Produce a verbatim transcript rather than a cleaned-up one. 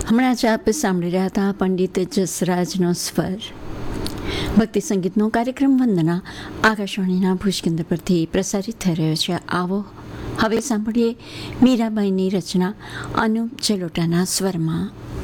હમણાં જ આપ સાંભળી રહ્યા હતા પંડિત જસરાજનો સ્વર. ભક્તિ સંગીતનો કાર્યક્રમ વંદના આકાશવાણીના ભુજ કેન્દ્ર પરથી પ્રસારિત થઈ રહ્યો છે. આવો હવે સાંભળીએ મીરાબાઈની રચના અનુપ જલોટાના સ્વરમાં.